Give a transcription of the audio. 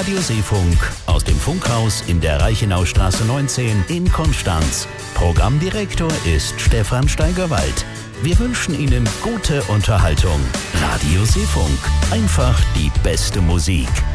Radio Seefunk aus dem Funkhaus in der Reichenaustraße 19 in Konstanz. Programmdirektor ist Stefan Steigerwald. Wir wünschen Ihnen gute Unterhaltung. Radio Seefunk, einfach die beste Musik.